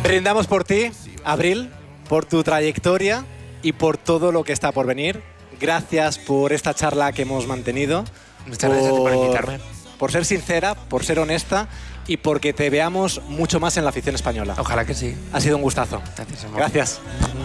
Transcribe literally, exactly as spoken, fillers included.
Brindamos por ti, Abril, por tu trayectoria y por todo lo que está por venir. Gracias por esta charla que hemos mantenido. Muchas gracias a ti por invitarme. Por ser sincera, por ser honesta y porque te veamos mucho más en la afición española. Ojalá que sí. Ha sido un gustazo. Gracias, amor. Gracias.